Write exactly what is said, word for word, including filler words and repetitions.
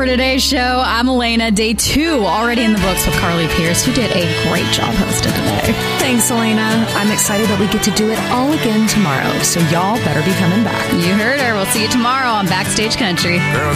For today's show, I'm Elena. Day two already in the books with Carly Pierce, who did a great job hosting today. Thanks, Elena. I'm excited that we get to do it all again tomorrow, so y'all better be coming back. You heard her. We'll see you tomorrow on Backstage Country.